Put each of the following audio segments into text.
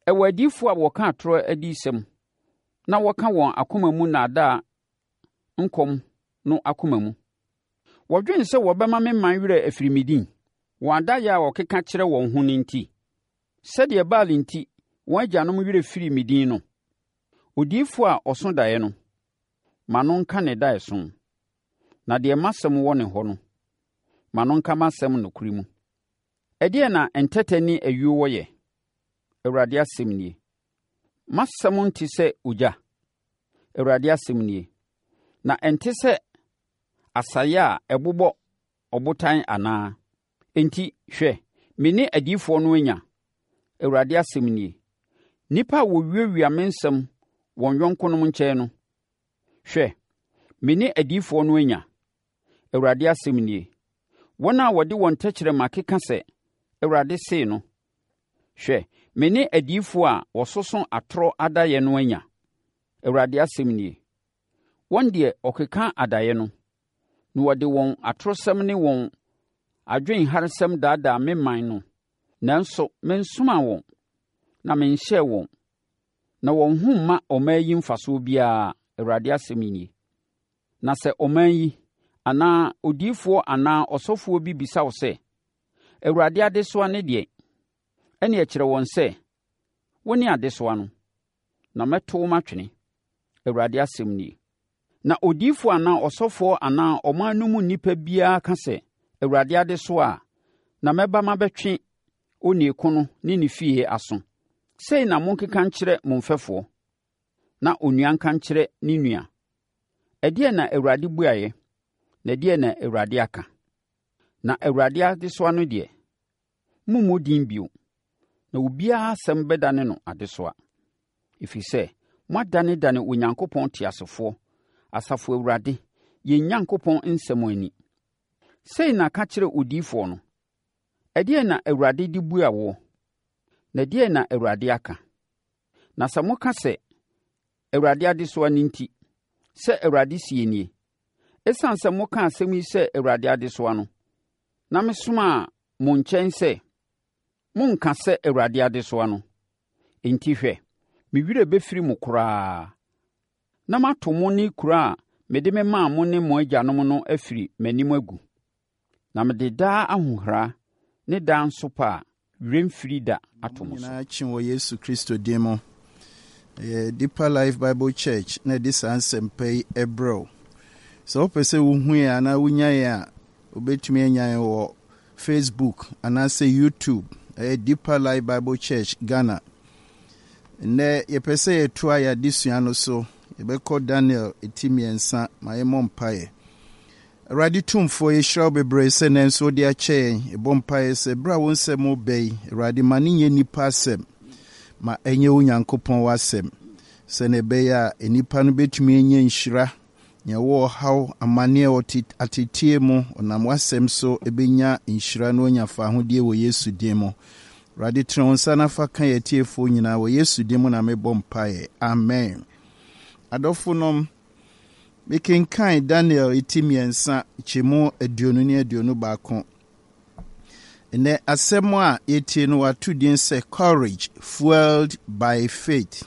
Ewa adifo a wɔka atoro adisɛm na wɔka wɔn akoma mu naadaa nkom no akoma mu. Wɔdwen sɛ wɔbɛma me man werɛ afiri me din. Wɔn adaeɛ a wɔkeka kyerɛ wɔn ho no nti, sɛdeɛ Baal nti wɔn agyanom werɛ firi me din no. Odiyifo a ɔso daeɛ no, ma no nka ne daeso. Na deɛ masɛm wɔ ne hɔ no, ma no nka masɛm nokorɛ mu. Ɛdeɛ na ntɛtɛ ne ayuo wɔ yɛ? Awurade asɛm nie. Masɛm nte sɛ ogya. Awurade asɛm nie. Na ɛnte sɛ asayɛ a ɛbobɔ ɔbotan anaa. Enti, hwɛ, me ne adiyifoɔ no anya. Awurade asɛm nie. Nnipa a wɔwiawia me nsɛm wɔn yɔnkonom nkyɛn no. Hwɛ, me ne adiyifoɔ no anya. Awurade asɛm nie. Wɔn a wɔde wɔn tɛkyerɛma keka sɛ, Awurade sei no. Hwɛ, me ne adiyifoɔ a wɔsoso atorɔ adaeɛ no anya. Awurade asɛm nie. Wɔn deɛ ɔkeka adaeɛ no, na wɔde wɔn atorɔsɛm ne wɔn adwenharesɛm daadaa me man no. Nanso, mensomaa wɔn, na menhyɛɛ wɔn, na wɔn ho mma ɔman yi mfasoɔ biara. Awurade asɛm nie. Na sɛ ɔman yi, anaa odiyifoɔ anaa ɔsɔfoɔ bi bisa wo sɛ, Awurade adesoa ne deɛ, ɛne ɛkyerɛ wɔn sɛ, wo ne adesoa no, na mɛto wo matwene. Awurade asɛm nie. Na odiyifoɔ anaa ɔsɔfoɔ anaa ɔman no mu nnipa biara ka sɛ, Awurade adesoa a, na mɛba mabɛtwe onieko no ne ne fie aso. Sei na monkeka nkyerɛ mo mfɛfoɔ, na onua nka nkyerɛ ne nua. Ɛdeɛ na Awurade buaeɛ, na ɛdeɛ na Awurade aka. Na Awurade adesoa no deɛ, mommu din bio, na obiara asɛm bɛdane no adesoa. Ɛfiri sɛ, moadanedane Onyankopɔn teasefoɔ, Asafo Awurade, yɛn Nyankopɔn nsɛm ani. Sei na ka kyerɛ odiyifoɔ no. Ɛdeɛ na Awurade de bua wo, na ɛdeɛ na Awurade aka. Na sɛ moka sɛ, Awurade adesoa no nti, sɛ Awurade sie nie, ɛsiane sɛ moka asɛm yi sɛ Awurade adesoa no, na mesomaa mo nkyɛn sɛ, monka sɛ Awurade adesoa no. Enti hwɛ, me werɛ bɛfiri mo koraa, na mato mo ne kuro a mede me maa mo ne mo agyanom no afiri m'anim agu. Na mede daa ahohora ne daa nso pa a werɛmfiri da ato mo so. Wɔ Yesu Kristo din mu. Deeper Life Bible Church na de saa nsɛmpa yi ɛbrɛw. Sɛ wopɛ sɛ wohu yɛ anaa wonya yɛ a, wobɛtumi anya yɛ wɔ Facebook anaasɛ YouTube. Deeper Life Bible Church Ghana. Nnɛ yɛpɛ sɛ yɛtoa yɛ adesua no so. Yɛbɛkɔ Daniel etimiɛnsa ma yɛmmɔ mpaeɛ. Awurade tumfoɔ yɛhyira wo bebree sɛ nanso wode akyɛ yɛn. Yɛbɔ mpaeɛ sɛ berɛ a wo nsɛm wobɛ yi, Awurade ma ne nyɛ nnipa asɛm, ma ɛnyɛ wo Nyankopɔn w'asɛm. Sɛne ɛbɛyɛ a nnipa no bɛtumi anya nhyira, nyɛ wɔ ɔhaw amanneɛ atetie mu, ɔnam w'asɛm so ɛbɛnya nhyira no anya fahodie wɔ Yesu din mu. Awurade tena wo nsa na fa ka yɛtiefoɔ nyinaa wɔ Yesu din mu na mebɔ mpaeɛ. Amen. Adɔfo nom, mekenkan Daniel etimiɛnsa kyɛmu 20:21. Nnɛ asɛm a yɛtie no wato din sɛ courage fueled by faith.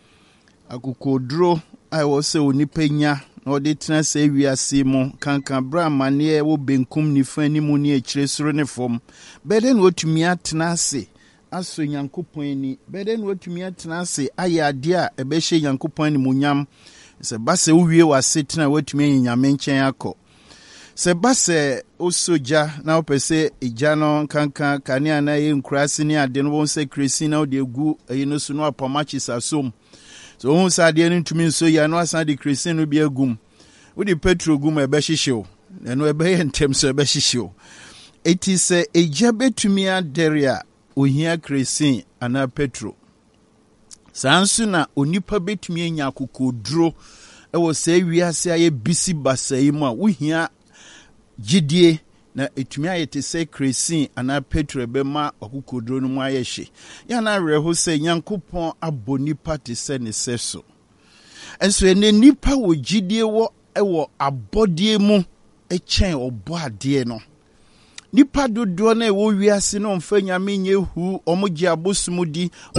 Akokoduro a ɛwɔ sɛ onipa nya na ɔde tena sɛ wiase mu kankan bra amanneɛ wɔ benkum nifa anim ne akyire soro ne fam. Bɛdɛ na wɔtumi atena ase aso Nyankopɔn ani. Bɛdɛ na wɔtumi atena ase ayɛ adeɛ a ɛbɛhyɛ Nyankopɔn animuonyam. Sɛ ba sɛ wowie w'asetena wɔtumi ayi Nyame nkyɛn akɔ. Sɛ ba sɛ osogya na wopɛ sɛ egya no kankan kanea na yɛ nkurase ne ade no wɔn sɛ kresi na wode egu ayi no so no apamachi sasom. So wɔn sɛ adeɛ no ntumi nso ya no asan de kresi no bi agum. Wode petro gum ɛbɛhyehyew. Ɛno ɛbɛyɛ ntɛm so ɛbɛhyehyew. Eti sɛ egya betumi adɛre a ohia kresi ana petro. Saa nso na onipa betumi anya akokoduro ɛwɔ sɛ wiase ayɛ bisi basai mu a wohia gyidie na etumi ayɛ te sɛ kresi ana petro bɛma akokoduro no mu ayɛ hye. Ya na awerɛho sɛ Nyankopɔn abɔ nipa te sɛ ne sɛ so. Ɛnso ɛne nipa wɔ gyidie wɔ ɛwɔ abɔdeɛ mu ɛkyɛn ɔbɔ adeɛ no. Nipa dodoɔ na ɛwɔ wiase no mfa Nyame nyɛ hu ɔmo gye abosom di